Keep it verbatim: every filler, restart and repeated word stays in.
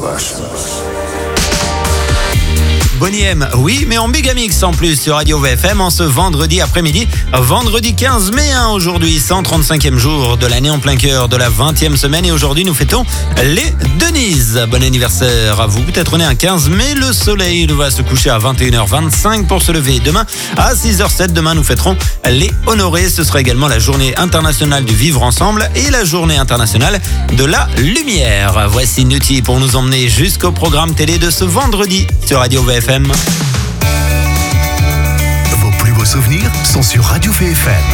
Rush. Bonnie M, oui, mais en Bigamix en plus sur Radio V F M en ce vendredi après-midi. Vendredi quinze mai, hein, aujourd'hui, cent trente-cinquième jour de l'année en plein cœur de la vingtième semaine. Et aujourd'hui, nous fêtons les Denise. Bon anniversaire à vous. Peut-être né un quinze mai, le soleil va se coucher à vingt et une heures vingt-cinq pour se lever demain à six heures zéro sept. Demain, nous fêterons les honorés. Ce sera également la journée internationale du vivre ensemble et la journée internationale de la lumière. Voici Nutty pour nous emmener jusqu'au programme télé de ce vendredi sur Radio V F M. Vos plus beaux souvenirs sont sur Radio V F M.